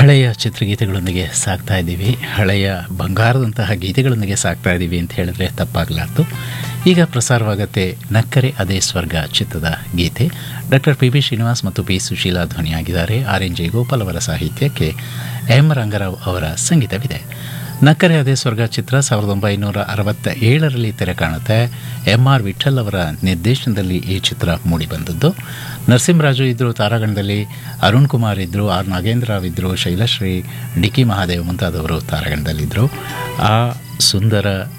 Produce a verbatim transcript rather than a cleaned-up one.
ಹಳೆಯ ಚಿತ್ರಗೀತೆಗಳೊಂದಿಗೆ ಸಾಗ್ತಾ ಇದ್ದೀವಿ. ಹಳೆಯ ಬಂಗಾರದಂತಹ ಗೀತೆಗಳೊಂದಿಗೆ ಸಾಗ್ತಾ ಇದ್ದೀವಿ ಅಂತ ಹೇಳಿದ್ರೆ ತಪ್ಪಾಗಲಾರ್ದು. ಈಗ ಪ್ರಸಾರವಾಗತ್ತೆ ನಕ್ಕರೆ ಅದೇ ಸ್ವರ್ಗ ಚಿತ್ರದ ಗೀತೆ. ಡಾಕ್ಟರ್ ಪಿ ಬಿ ಶ್ರೀನಿವಾಸ್ ಮತ್ತು P Sushila ಧ್ವನಿಯಾಗಿದ್ದಾರೆ. R N Jayagopal ಅವರ ಸಾಹಿತ್ಯಕ್ಕೆ ಎಂ ರಂಗರಾವ್ ಅವರ ಸಂಗೀತವಿದೆ. ನಕ್ಕರೆ ಅದೇ ಸ್ವರ್ಗ ಚಿತ್ರ ಸಾವಿರದ ಒಂಬೈನೂರ ಅರವತ್ತ ಏಳರಲ್ಲಿ ತೆರೆ ಕಾಣುತ್ತೆ. ಎಂ ಆರ್ ವಿಠಲ್ ಅವರ ನಿರ್ದೇಶನದಲ್ಲಿ ಈ ಚಿತ್ರ ಮೂಡಿಬಂದದ್ದು. ನರಸಿಂಹರಾಜು ಇದ್ದರು ತಾರಾಗಣದಲ್ಲಿ, ಅರುಣ್ ಕುಮಾರ್ ಇದ್ದರು, ಆರ್ ನಾಗೇಂದ್ರ ರಾವ್ ಇದ್ದರು, ಶೈಲಶ್ರೀ, ಡಿ ಕೆ ಮಹಾದೇವ್ ಮುಂತಾದವರು ತಾರಾಗಣದಲ್ಲಿದ್ದರು. ಆ ಸುಂದರ